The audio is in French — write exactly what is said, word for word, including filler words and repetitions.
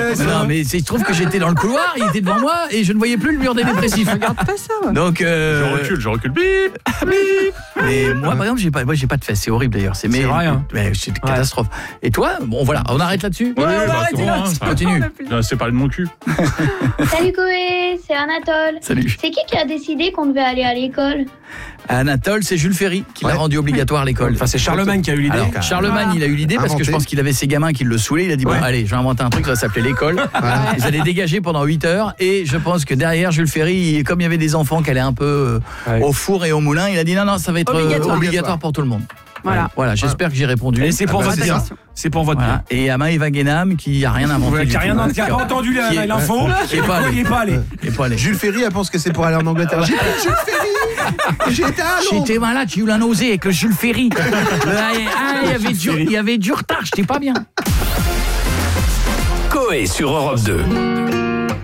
ouais, mais non, mais il se trouve que j'étais dans le couloir, il était devant moi et je ne voyais plus le mur des dépressifs. Regarde pas ça. Ouais. Donc euh... je recule, je recule. Bip, bip. Mais moi, par exemple, j'ai pas, moi, j'ai pas de fesses. C'est horrible d'ailleurs. C'est, mais, c'est vrai. Hein. Mais c'est une catastrophe. Ouais. Et toi, bon voilà, on arrête là-dessus. Ouais, ouais, bah, arrête, bon, hein, on continue. on c'est parler de mon cul. Salut Koé, c'est Anatole. Salut. C'est qui qui a décidé qu'on devait aller à l'école? Anatole, c'est Jules Ferry qui ouais. l'a rendu obligatoire l'école. Enfin, c'est Charlemagne qui a eu l'idée. Alors, Charlemagne, voilà. il a eu l'idée parce Inventé. que je pense qu'il avait ses gamins qui le saoulaient. Il a dit bon, ouais. allez, je vais inventer un truc, ça va s'appeler l'école. Voilà. Ils allaient dégager pendant huit heures et je pense que derrière Jules Ferry, comme il y avait des enfants qui allaient un peu euh, Ouais. au four et au moulin, il a dit non non, ça va être euh, Obligatoire. obligatoire pour tout le monde. Voilà. Voilà, j'espère que j'ai répondu. Et c'est pour Ah bah, votre c'est bien. ça. C'est pour votre Voilà. bien. Et Ama Eva Guénam qui a rien inventé. Ouais, du qui a tout. rien qui a pas entendu Qui est- l'info. qui est pas allé. Il est pas allé. Il est pas allé. Jules Ferry, elle pense que c'est pour aller en Angleterre. J'ai pris Jules Ferry. J'étais à Londres. J'étais malade, j'ai eu la nausée avec le Jules Ferry. Ah, il y avait du, il y avait du retard, j'étais pas bien. Koé sur Europe deux.